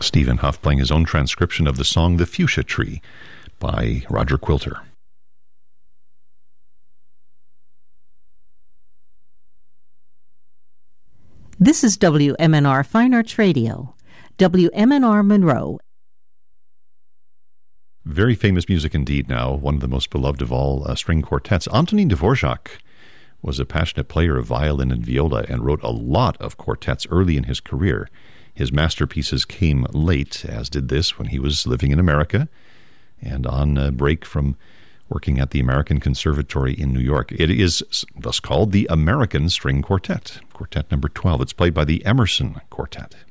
Stephen Huff playing his own transcription of the song The Fuchsia Tree by Roger Quilter. This is WMNR Fine Arts Radio, WMNR Monroe. Very famous music indeed now, one of the most beloved of all string quartets. Antonin Dvorak was a passionate player of violin and viola and wrote a lot of quartets early in his career. His masterpieces came late, as did this when he was living in America and on a break from working at the American Conservatory in New York. It is thus called the American String Quartet, Quartet number 12. It's played by the Emerson Quartet.